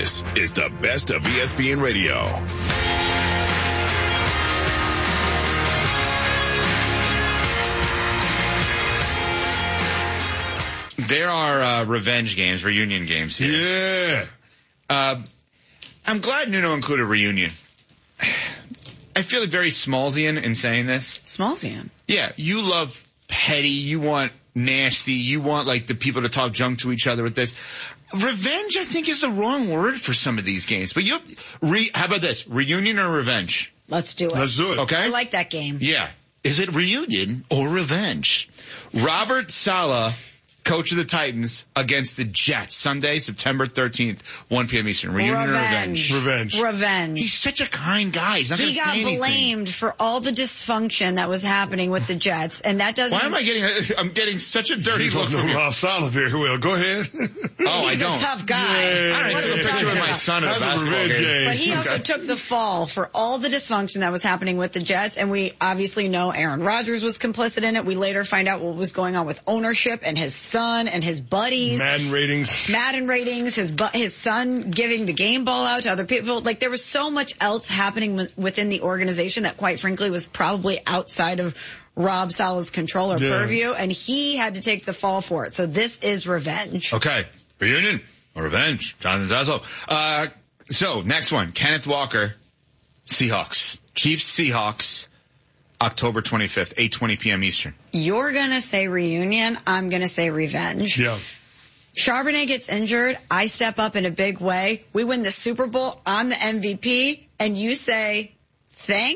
This is the best of ESPN Radio. There are revenge games, reunion games here. Yeah. I'm glad Nuno included reunion. I feel like very Smallsian in saying this. Smallsian? Yeah, you love petty, you want nasty, you want like the people to talk junk to each other with this. Revenge, I think, is the wrong word for some of these games. But how about this? Reunion or revenge? Let's do it. Let's do it. Okay? I like that game. Yeah. Is it reunion or revenge? Robert Saleh, coach of the Titans, against the Jets, Sunday, September 13th, 1 p.m. Eastern. Reunion or revenge? Revenge. He's such a kind guy. He's not going to say anything. He got blamed for all the dysfunction that was happening with the Jets, and that doesn't... Why am I'm getting such a dirty look from you. Rob Saleh here. Will, go ahead. Oh, He's I don't. a tough guy. I don't take a picture of my son at a basketball game. But he also took the fall for all the dysfunction that was happening with the Jets, and we obviously know Aaron Rodgers was complicit in it. We later find out what was going on with ownership and his son and his buddies. Madden ratings, his son giving the game ball out to other people. Like, there was so much else happening within the organization that, quite frankly, was probably outside of Rob Saleh's control or purview, and he had to take the fall for it. So this is revenge. Okay. Reunion or revenge? Jonathan Zazzle. So, next one. Kenneth Walker, Seahawks. Chiefs, Seahawks, October 25th, 8:20 p.m. Eastern. You're going to say reunion. I'm going to say revenge. Yeah. Charbonnet gets injured. I step up in a big way. We win the Super Bowl. I'm the MVP. And you say, thanks.